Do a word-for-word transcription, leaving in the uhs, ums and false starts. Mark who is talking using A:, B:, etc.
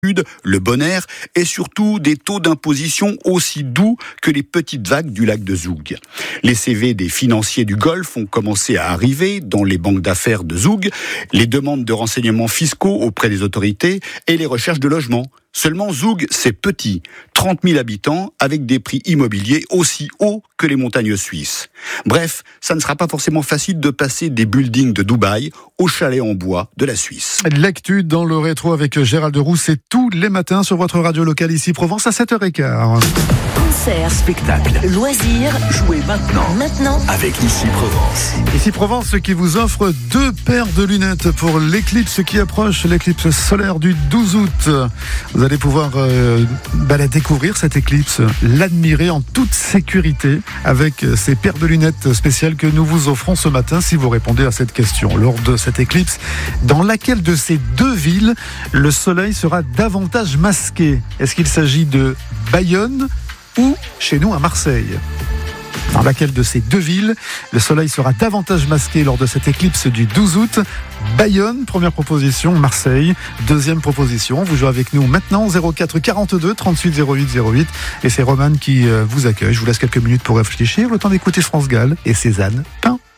A: le bon air et surtout des taux d'imposition aussi doux que les petites vagues du lac de Zoug. Les C V des financiers du Golfe ont commencé à arriver dans les banques d'affaires de Zoug, les demandes de renseignements fiscaux auprès des autorités et les recherches de logement. Seulement Zoug, c'est petit, trente mille habitants avec des prix immobiliers aussi hauts que les montagnes suisses. Bref, ça ne sera pas forcément facile de passer des buildings de Dubaï aux chalets en bois de la Suisse.
B: L'actu dans le rétro avec Gérald Roux, c'est tous les matins sur votre radio locale ici Provence à sept heures quinze.
C: Concert,
D: spectacle,
C: loisirs,
D: jouez maintenant,
C: maintenant
D: avec Ici Provence.
B: Ici Provence qui vous offre deux paires de lunettes pour l'éclipse qui approche, l'éclipse solaire du douze août. Vous allez pouvoir euh, bah, la découvrir cette éclipse, l'admirer en toute sécurité avec ces paires de lunettes spéciales que nous vous offrons ce matin si vous répondez à cette question. Lors de cette éclipse, dans laquelle de ces deux villes le soleil sera davantage masqué? Est-ce qu'il s'agit de Bayonne ou chez nous à Marseille? Dans laquelle de ces deux villes le soleil sera davantage masqué lors de cette éclipse du douze août? Bayonne, première proposition, Marseille, deuxième proposition. Vous jouez avec nous maintenant, zéro quatre quarante-deux trente-huit zéro huit zéro huit. Et c'est Roman qui vous accueille. Je vous laisse quelques minutes pour réfléchir, le temps d'écouter France Gall et Cézanne Pain.